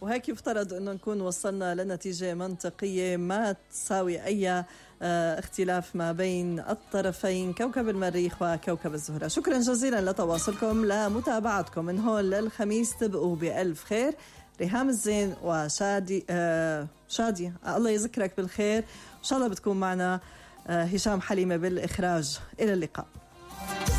وهيك يفترض أنه نكون وصلنا لنتيجة منطقية ما تساوي أي اختلاف ما بين الطرفين، كوكب المريخ وكوكب الزهرة. شكرا جزيلا لتواصلكم، لمتابعتكم من هون للخميس. تبقوا بألف خير. ريهام الزين وشادي شادي الله يذكرك بالخير. إن شاء الله بتكون معنا هشام حليمة بالإخراج. إلى اللقاء.